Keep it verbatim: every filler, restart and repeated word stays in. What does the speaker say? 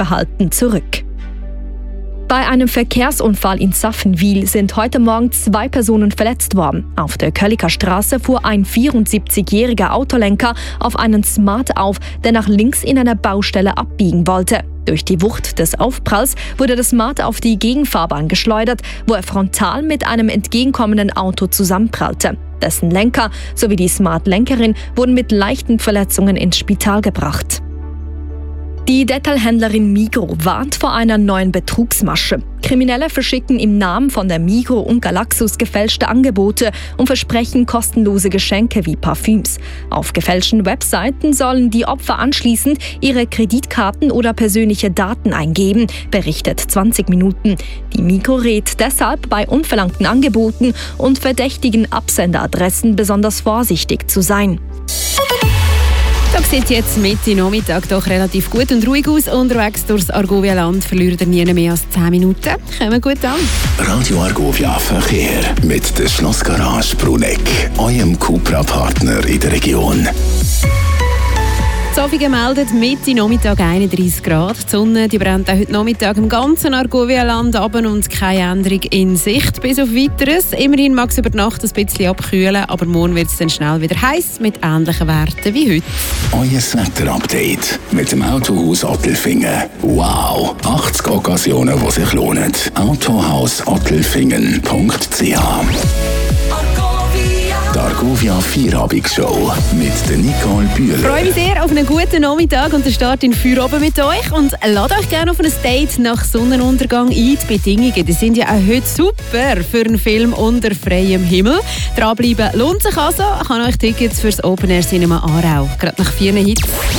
Sachverhalten zurück. Bei einem Verkehrsunfall in Saffenwil sind heute Morgen zwei Personen verletzt worden. Auf der Kölliker Straße fuhr ein vierundsiebzigjähriger Autolenker auf einen Smart auf, der nach links in einer Baustelle abbiegen wollte. Durch die Wucht des Aufpralls wurde der Smart auf die Gegenfahrbahn geschleudert, wo er frontal mit einem entgegenkommenden Auto zusammenprallte. Dessen Lenker sowie die Smart-Lenkerin wurden mit leichten Verletzungen ins Spital gebracht. Die Detailhändlerin Migros warnt vor einer neuen Betrugsmasche. Kriminelle verschicken im Namen von der Migros und Galaxus gefälschte Angebote und versprechen kostenlose Geschenke wie Parfüms. Auf gefälschten Webseiten sollen die Opfer anschließend ihre Kreditkarten oder persönliche Daten eingeben, berichtet zwanzig Minuten. Die Migros rät deshalb bei unverlangten Angeboten und verdächtigen Absenderadressen besonders vorsichtig zu sein. Da sieht jetzt Mitte Nachmittag doch relativ gut und ruhig aus. Unterwegs durchs Argovia-Land verliert ihr nie mehr als zehn Minuten. Kommen gut an. Radio Argovia Verkehr mit der Schlossgarage Bruneck, eurem Cupra-Partner in der Region. Zofingen meldet Mitte Nachmittag einunddreissig Grad. Die Sonne die brennt auch heute Nachmittag im ganzen Argovia-Land ab und keine Änderung in Sicht. Bis auf Weiteres. Immerhin mag es über die Nacht ein bisschen abkühlen, aber morgen wird es dann schnell wieder heiß mit ähnlichen Werten wie heute. Euer Wetterupdate mit dem Autohaus Ottelfingen. Wow! achtzig Occasionen, die sich lohnen. autohaus ottelfingen punkt c h. Die Argovia Feierabend-Show mit der Nicole Bühler. Ich freue mich sehr auf einen guten Nachmittag und den Start in Feierabend mit euch. Und ladet euch gerne auf ein Date nach Sonnenuntergang ein. Die Bedingungen die sind ja auch heute super für einen Film unter freiem Himmel. Dranbleiben lohnt sich also. Ich kann euch Tickets fürs Open Air Cinema Aarau. Gerade nach vier Hits.